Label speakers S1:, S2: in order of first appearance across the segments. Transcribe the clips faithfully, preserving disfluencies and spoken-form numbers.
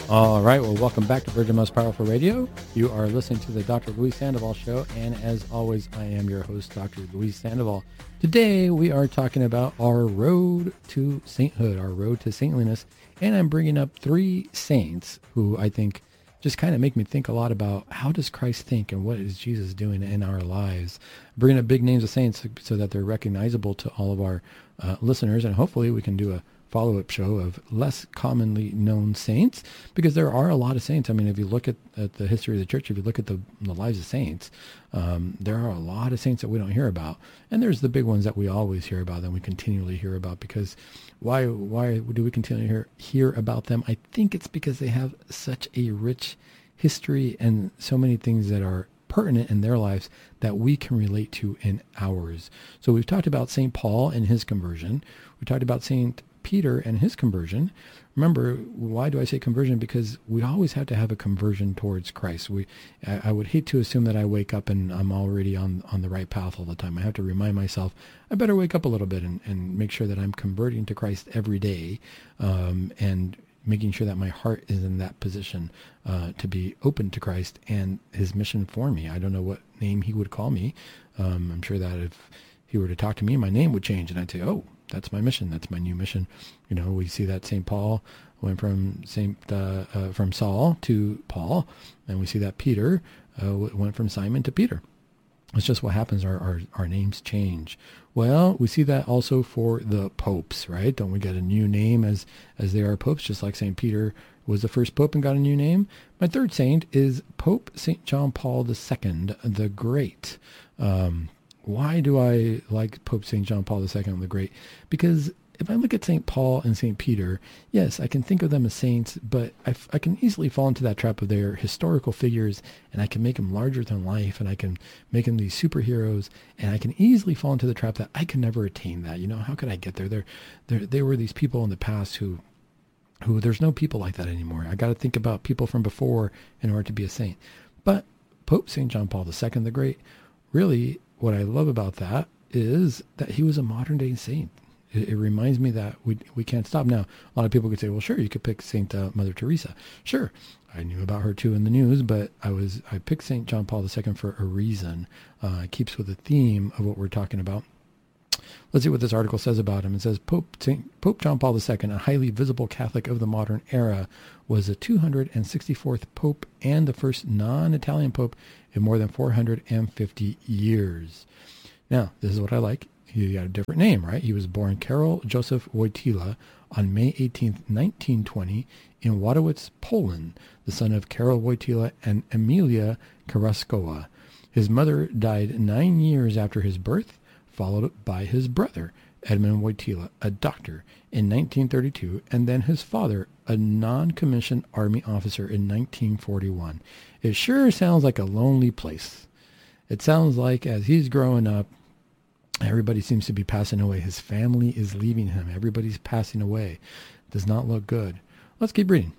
S1: All right. Well, welcome back to Virgin Most Powerful Radio. You are listening to the Doctor Luis Sandoval Show. And as always, I am your host, Doctor Luis Sandoval. Today, we are talking about our road to sainthood, our road to saintliness. And I'm bringing up three saints who I think just kind of make me think a lot about how does Christ think and what is Jesus doing in our lives. I'm bringing up big names of saints so that they're recognizable to all of our uh, listeners. And hopefully we can do a follow-up show of less commonly known saints, because there are a lot of saints. I mean, if you look at, at the history of the church, if you look at the, the lives of saints, um, there are a lot of saints that we don't hear about. And there's the big ones that we always hear about and we continually hear about, because why why do we continually hear, hear about them? I think it's because they have such a rich history and so many things that are pertinent in their lives that we can relate to in ours. So we've talked about Saint Paul and his conversion. We talked about Saint Peter and his conversion. Remember, why do I say conversion? Because we always have to have a conversion towards Christ. We, I, I would hate to assume that I wake up and I'm already on, on the right path all the time. I have to remind myself, I better wake up a little bit and, and make sure that I'm converting to Christ every day, um, and making sure that my heart is in that position uh, to be open to Christ and his mission for me. I don't know what name he would call me. Um, I'm sure that if he were to talk to me, my name would change and I'd say, oh, that's my mission. That's my new mission. You know, we see that Saint Paul went from Saint uh, uh, from Saul to Paul, and we see that Peter uh, went from Simon to Peter. It's just what happens. Our, our our names change. Well, we see that also for the popes, right? Don't we get a new name as as they are popes, just like Saint Peter was the first pope and got a new name? My third saint is Pope Saint John Paul the Second, the Great. Um, Why do I like Pope Saint John Paul the Second the Great? Because if I look at Saint Paul and Saint Peter, yes, I can think of them as saints, but I, I can easily fall into that trap of their historical figures, and I can make them larger than life, and I can make them these superheroes, and I can easily fall into the trap that I can never attain that. You know, how could I get there? They're, they're, they were these people in the past who, who there's no people like that anymore. I got to think about people from before in order to be a saint. But Pope Saint John Paul the Second the Great, really, what I love about that is that he was a modern day saint. It, it reminds me that we we can't stop. Now, a lot of people could say, well, sure, you could pick Saint uh, Mother Teresa. Sure, I knew about her too in the news, but I was I picked Saint John Paul the Second for a reason. Uh, it keeps with the theme of what we're talking about. Let's see what this article says about him. It says, Pope, Saint, Pope John Paul the Second, a highly visible Catholic of the modern era, was the two hundred sixty-fourth Pope and the first non-Italian Pope in more than four hundred fifty years. Now, this is what I like. He got a different name, right? He was born Karol Joseph Wojtyla on May eighteenth, nineteen twenty, in Wadowicz, Poland, the son of Karol Wojtyla and Emilia Karaskowa. His mother died nine years after his birth, followed by his brother, Edmund Wojtyla, a doctor, in nineteen thirty-two, and then his father, a non-commissioned army officer, in nineteen forty-one. It sure sounds like a lonely place. It sounds like as he's growing up, everybody seems to be passing away. His family is leaving him. Everybody's passing away. Does not look good. Let's keep reading.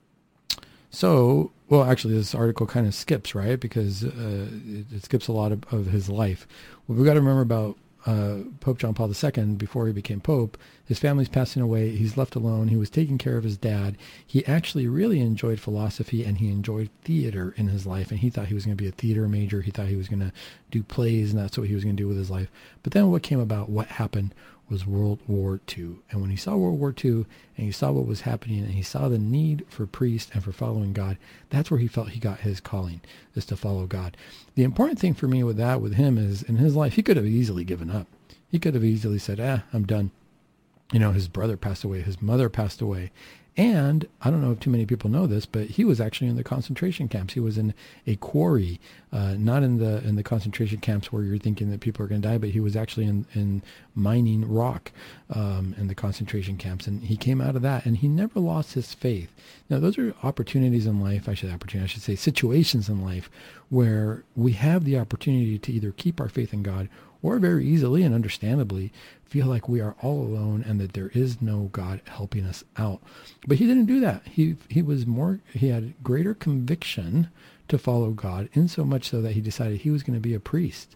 S1: So, well, actually, this article kind of skips, right? Because uh, it, it skips a lot of, of his life. What we've got to remember about uh, Pope John Paul the Second, before he became Pope, his family's passing away. He's left alone. He was taking care of his dad. He actually really enjoyed philosophy, and he enjoyed theater in his life. And he thought he was going to be a theater major. He thought he was going to do plays, and that's what he was going to do with his life. But then what came about, what happened, was World War Two. And when he saw World War Two and he saw what was happening and he saw the need for priests and for following God, that's where he felt he got his calling, is to follow God. The important thing for me with that, with him, is in his life, he could have easily given up. He could have easily said, ah, I'm done. You know, his brother passed away. His mother passed away. And I don't know if too many people know this, but he was actually in the concentration camps. He was in a quarry, uh, not in the in the concentration camps where you're thinking that people are going to die, but he was actually in, in mining rock um, in the concentration camps. And he came out of that, and he never lost his faith. Now, those are opportunities in life, I should opportunity, I should say situations in life where we have the opportunity to either keep our faith in God or very easily and understandably feel like we are all alone and that there is no God helping us out. But he didn't do that. He he was more, he had greater conviction to follow God, in so much so that he decided he was going to be a priest.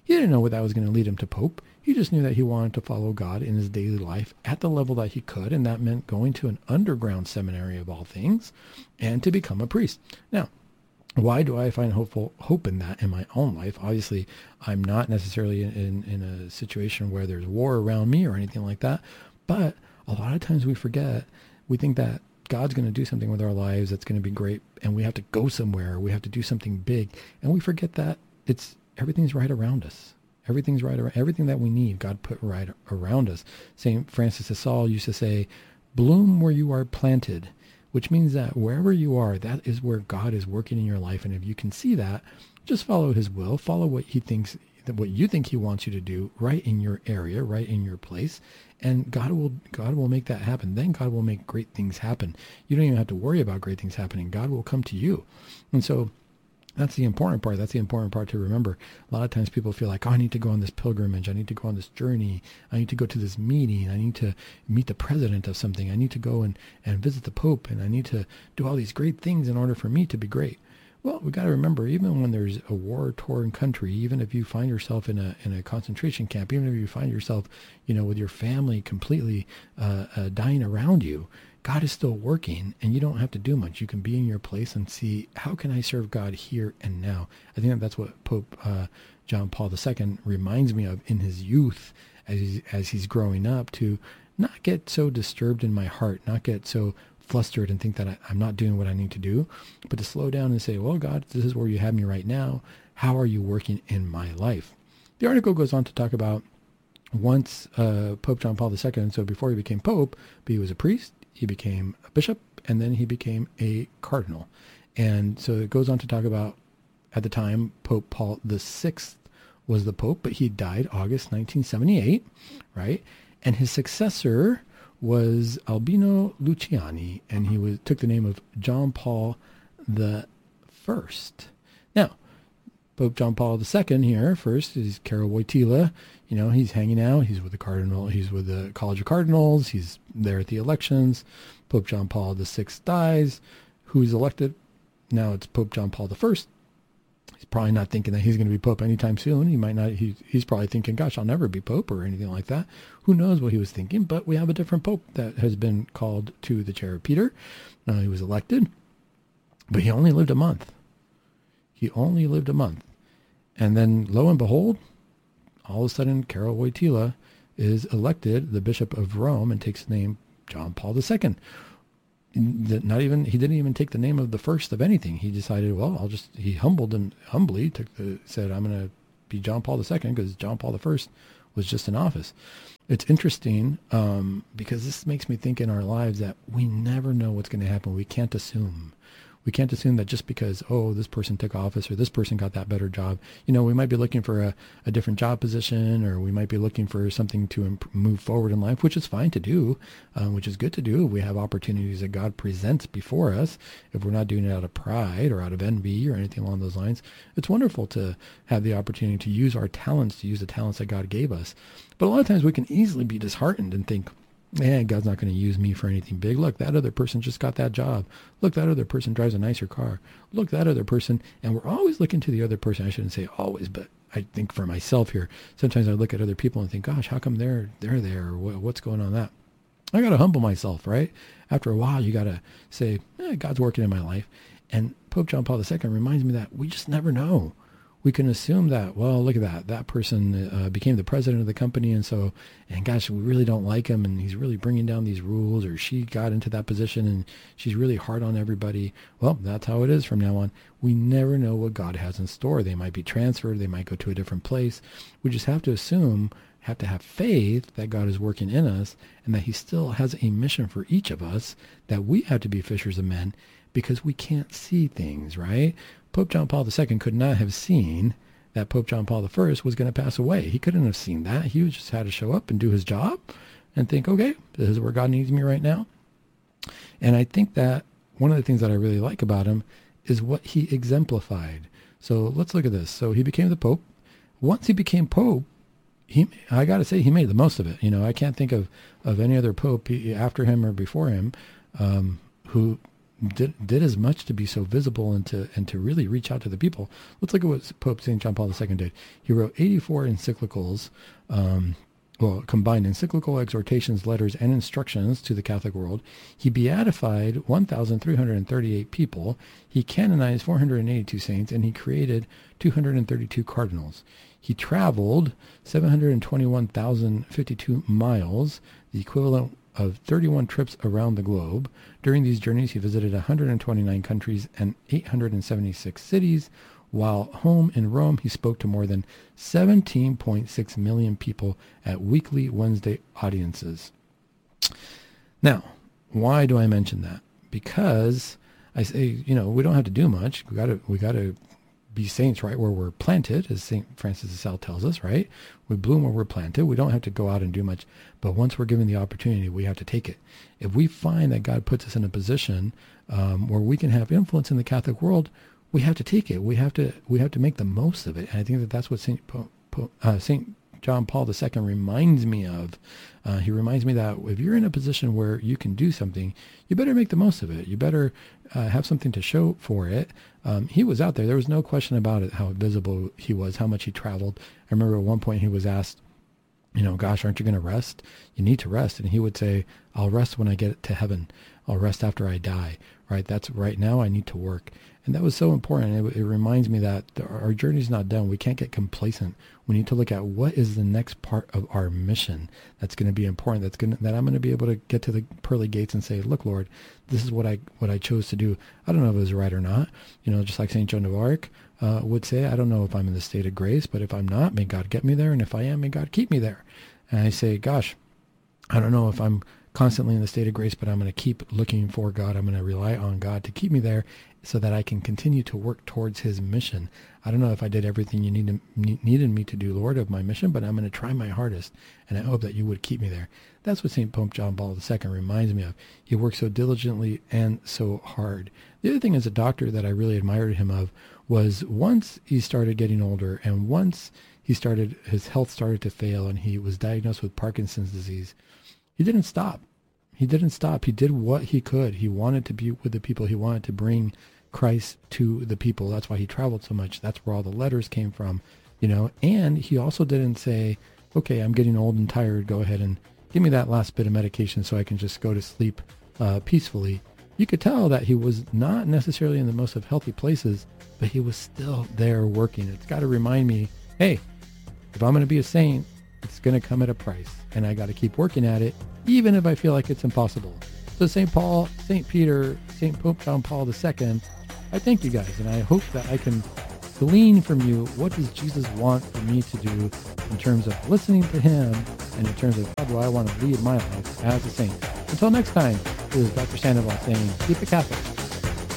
S1: He didn't know what that was going to lead him to Pope. He just knew that he wanted to follow God in his daily life at the level that he could, and that meant going to an underground seminary of all things and to become a priest. Now, why do I find hopeful hope in that in my own life? Obviously, I'm not necessarily in, in, in a situation where there's war around me or anything like that, but a lot of times we forget, we think that God's going to do something with our lives that's going to be great, and we have to go somewhere, we have to do something big, and we forget that it's everything's right around us. Everything's right around, everything that we need, God put right around us. Saint Francis of Sales used to say, bloom where you are planted, which means that wherever you are, that is where God is working in your life. And if you can see that, just follow his will, follow what he thinks, what you think he wants you to do right in your area, right in your place. And God will, God will make that happen. Then God will make great things happen. You don't even have to worry about great things happening. God will come to you. And so that's the important part. That's the important part to remember. A lot of times people feel like, oh, I need to go on this pilgrimage. I need to go on this journey. I need to go to this meeting. I need to meet the president of something. I need to go and, and visit the Pope. And I need to do all these great things in order for me to be great. Well, we got to remember, even when there's a war-torn country, even if you find yourself in a in a concentration camp, even if you find yourself, you know, with your family completely uh, uh, dying around you, God is still working, and you don't have to do much. You can be in your place and see, how can I serve God here and now? I think that that's what Pope uh, John Paul the Second reminds me of in his youth, as he's, as he's growing up, to not get so disturbed in my heart, not get so flustered and think that I, I'm not doing what I need to do, but to slow down and say, well, God, this is where you have me right now. How are you working in my life? The article goes on to talk about once uh, Pope John Paul the Second, so before he became Pope, he was a priest, he became a bishop, and then he became a cardinal. And so it goes on to talk about, at the time, Pope Paul the Sixth was the Pope, but he died August nineteen seventy-eight, right? And his successor was Albino Luciani, and he was took the name of John Paul the First. Now, Pope John Paul the Second here, first, is Karol Wojtyla. You know, he's hanging out. He's with the cardinal. He's with the College of Cardinals. He's there at the elections. Pope John Paul the Sixth dies. Who's elected? Now it's Pope John Paul the First. He's probably not thinking that he's going to be Pope anytime soon. He might not. He, he's probably thinking, gosh, I'll never be Pope or anything like that. Who knows what he was thinking? But we have a different Pope that has been called to the chair of Peter. Now, he was elected, but he only lived a month. He only lived a month. And then, lo and behold, all of a sudden, Karol Wojtyla is elected the Bishop of Rome and takes the name John Paul the Second. Not even he didn't even take the name of the first of anything. He decided, well, I'll just he humbled and humbly took the said I'm going to be John Paul the Second because John Paul the First was just in office. It's interesting um, because this makes me think in our lives that we never know what's going to happen. We can't assume. We can't assume that just because, oh, this person took office or this person got that better job. You know, we might be looking for a, a different job position, or we might be looking for something to imp- move forward in life, which is fine to do, um, which is good to do. We have opportunities that God presents before us. If we're not doing it out of pride or out of envy or anything along those lines, it's wonderful to have the opportunity to use our talents, to use the talents that God gave us. But a lot of times we can easily be disheartened and think, man, God's not going to use me for anything big. Look, that other person just got that job. Look, that other person drives a nicer car. Look, that other person. And we're always looking to the other person. I shouldn't say always, but I think for myself here, sometimes I look at other people and think, gosh, how come they're, they're there? Or what's going on with that? I got to humble myself, right? After a while, you got to say, eh, God's working in my life. And Pope John Paul the Second reminds me that we just never know. We can assume that, well, look at that. That person uh, became the president of the company, and so, and gosh, we really don't like him, and he's really bringing down these rules, or she got into that position, and she's really hard on everybody. Well, that's how it is from now on. We never know what God has in store. They might be transferred. They might go to a different place. We just have to assume, have to have faith that God is working in us, and that he still has a mission for each of us, that we have to be fishers of men, because we can't see things, right? Pope John Paul the Second could not have seen that Pope John Paul the First was going to pass away. He couldn't have seen that. He just had to show up and do his job and think, okay, this is where God needs me right now. And I think that one of the things that I really like about him is what he exemplified. So let's look at this. So he became the Pope. Once he became Pope, he, I got to say, he made the most of it. You know, I can't think of, of any other Pope after him or before him um, who did, did as much to be so visible and to, and to really reach out to the people. Let's look at what Pope Saint John Paul the Second did. He wrote eighty-four encyclicals, um, well, combined encyclical, exhortations, letters, and instructions to the Catholic world. He beatified one thousand three hundred thirty-eight people. He canonized four hundred eighty-two saints, and he created two hundred thirty-two cardinals. He traveled seven hundred twenty-one thousand fifty-two miles, the equivalent of thirty-one trips around the globe. During these journeys, he visited one hundred twenty-nine countries and eight hundred seventy-six cities. While home in Rome, he spoke to more than seventeen point six million people at weekly Wednesday audiences. Now, why do I mention that? Because I say, you know, we don't have to do much. We got to, we got to be saints right where we're planted, as Saint Francis of Sales tells us, right? We bloom where we're planted. We don't have to go out and do much, but once we're given the opportunity, we have to take it. If we find that God puts us in a position um, where we can have influence in the Catholic world, we have to take it. We have to we have to make the most of it. And I think that that's what Saint Po- Po- uh, Saint John Paul the Second reminds me of. Uh, he reminds me that if you're in a position where you can do something, you better make the most of it. You better uh, have something to show for it. Um, he was out there. There was no question about it, how visible he was, how much he traveled. I remember at one point he was asked, you know, gosh, aren't you going to rest? You need to rest. And he would say, I'll rest when I get to heaven. I'll rest after I die, right? That's right now I need to work. And that was so important. It, it reminds me that the, our journey is not done. We can't get complacent. We need to look at what is the next part of our mission that's going to be important. That's going to, that I'm going to be able to get to the pearly gates and say, look, Lord, this is what I what I chose to do. I don't know if it was right or not. You know, just like Saint Joan of Arc uh, would say, I don't know if I'm in the state of grace, but if I'm not, may God get me there. And if I am, may God keep me there. And I say, gosh, I don't know if I'm constantly in the state of grace, but I'm going to keep looking for God. I'm going to rely on God to keep me there so that I can continue to work towards his mission. I don't know if I did everything you need to, needed me to do, Lord, of my mission, but I'm going to try my hardest, and I hope that you would keep me there. That's what Saint Pope John Paul the Second reminds me of. He worked so diligently and so hard. The other thing as a doctor that I really admired him of was once he started getting older, and once he started, his health started to fail, and he was diagnosed with Parkinson's disease, he didn't stop. He didn't stop. He did what he could. He wanted to be with the people. He wanted to bring Christ to the people. That's why he traveled so much. That's where all the letters came from, you know. And he also didn't say, okay, I'm getting old and tired. Go ahead and give me that last bit of medication so I can just go to sleep uh, peacefully. You could tell that he was not necessarily in the most of healthy places, but he was still there working. It's got to remind me, hey, if I'm going to be a saint, it's going to come at a price, and I got to keep working at it, even if I feel like it's impossible. So Saint Paul, Saint Peter, Saint Pope John Paul the Second, I thank you guys, and I hope that I can glean from you, what does Jesus want for me to do in terms of listening to him, and in terms of how do I want to lead my life as a saint. Until next time, this is Doctor Sandoval saying, keep it Catholic.